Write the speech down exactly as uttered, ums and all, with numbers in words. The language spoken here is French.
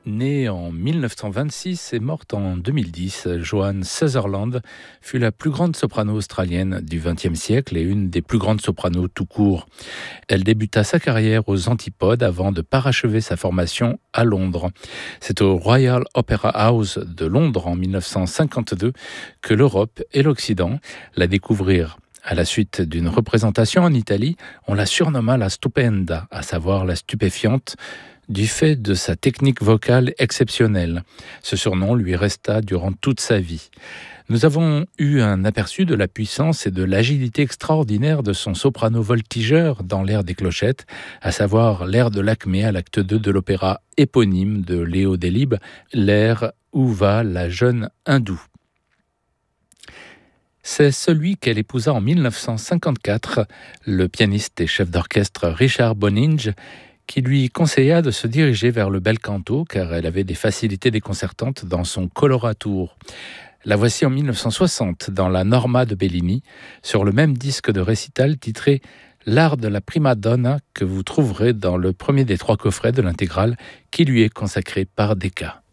Née en mille neuf cent vingt-six et morte en deux mille dix, Joan Sutherland fut la plus grande soprano australienne du vingtième siècle et une des plus grandes sopranos tout court. Elle débuta sa carrière aux Antipodes avant de parachever sa formation à Londres. C'est au Royal Opera House de Londres en mille neuf cent cinquante-deux que l'Europe et l'Occident la découvrirent. À la suite d'une représentation en Italie, on la surnomma la Stupenda, à savoir la stupéfiante, du fait de sa technique vocale exceptionnelle. Ce surnom lui resta durant toute sa vie. Nous avons eu un aperçu de la puissance et de l'agilité extraordinaire de son soprano voltigeur dans l'air des clochettes, à savoir l'air de l'Acmé à l'acte deux de l'opéra éponyme de Léo Delibes, l'air « Où va la jeune hindoue ». C'est celui qu'elle épousa en mille neuf cent cinquante-quatre, le pianiste et chef d'orchestre Richard Boninge, qui lui conseilla de se diriger vers le bel canto car elle avait des facilités déconcertantes dans son coloratura. La voici en mille neuf cent soixante dans la Norma de Bellini, sur le même disque de récital titré « L'art de la prima donna » que vous trouverez dans le premier des trois coffrets de l'intégrale qui lui est consacré par Decca.